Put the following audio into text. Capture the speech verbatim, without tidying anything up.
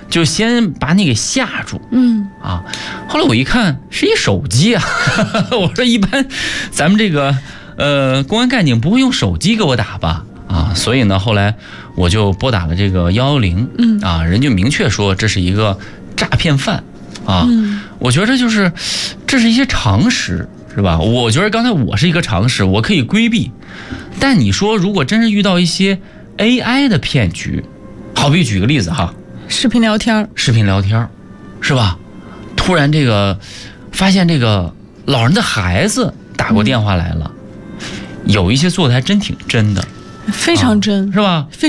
就先把你给吓住。 嗯啊，后来我一看是一手机啊，我说一般咱们这个呃公安干警不会用手机给我打吧？啊，所以呢，后来我就拨打了这个幺幺零， 嗯啊，人就明确说这是一个诈骗犯啊。 嗯， 我觉得就是这是一些常识，是吧？我觉得刚才我是一个常识，我可以规避，但你说如果真是遇到一些 A I 的骗局，好比举个例子哈， 视频聊天， 视频聊天，是吧？突然这个发现这个老人的孩子打过电话来了，嗯、有一些做的还真挺真的， 非常真， 啊、是吧？